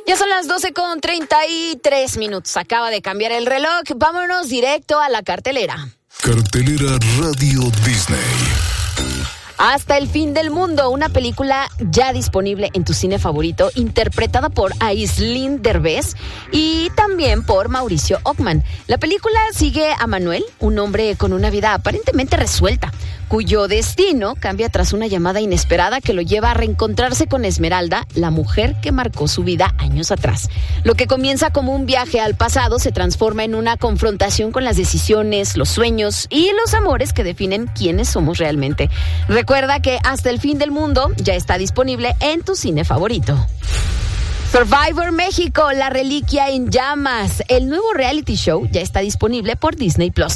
Ya son las 12:33. Acaba de cambiar el reloj. Vámonos directo a la cartelera. Cartelera Radio Disney. Hasta el fin del mundo, una película ya disponible en tu cine favorito, interpretada por Aislinn Derbez y también por Mauricio Ockman. La película sigue a Manuel, un hombre con una vida aparentemente resuelta, cuyo destino cambia tras una llamada inesperada que lo lleva a reencontrarse con Esmeralda, la mujer que marcó su vida años atrás. Lo que comienza como un viaje al pasado se transforma en una confrontación con las decisiones, los sueños y los amores que definen quiénes somos realmente. Recuerda que Hasta el fin del mundo ya está disponible en tu cine favorito. Survivor México, la reliquia en llamas. El nuevo reality show ya está disponible por Disney Plus.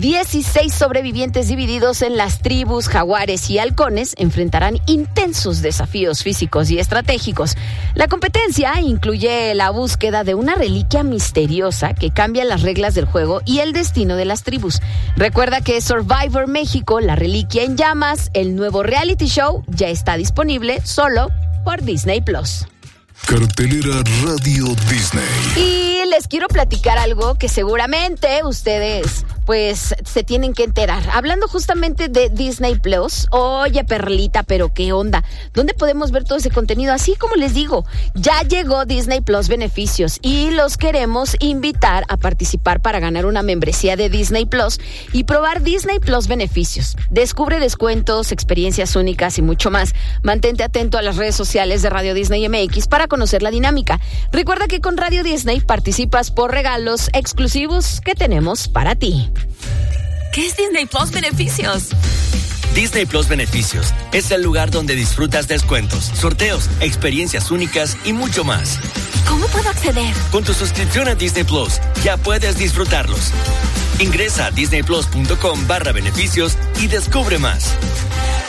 16 sobrevivientes divididos en las tribus, jaguares y halcones enfrentarán intensos desafíos físicos y estratégicos. La competencia incluye la búsqueda de una reliquia misteriosa que cambia las reglas del juego y el destino de las tribus. Recuerda que Survivor México, la reliquia en llamas, el nuevo reality show ya está disponible solo por Disney Plus. Cartelera Radio Disney. Y les quiero platicar algo que seguramente ustedes pues se tienen que enterar. Hablando justamente de Disney Plus. Oye, Perlita, pero ¿qué onda? ¿Dónde podemos ver todo ese contenido? Así como les digo, ya llegó Disney Plus Beneficios y los queremos invitar a participar para ganar una membresía de Disney Plus y probar Disney Plus Beneficios. Descubre descuentos, experiencias únicas y mucho más. Mantente atento a las redes sociales de Radio Disney MX para conocer la dinámica. Recuerda que con Radio Disney participas por regalos exclusivos que tenemos para ti. ¿Qué es Disney Plus Beneficios? Disney Plus Beneficios es el lugar donde disfrutas descuentos, sorteos, experiencias únicas y mucho más. ¿Cómo puedo acceder? Con tu suscripción a Disney Plus ya puedes disfrutarlos. Ingresa a disneyplus.com/beneficios y descubre más.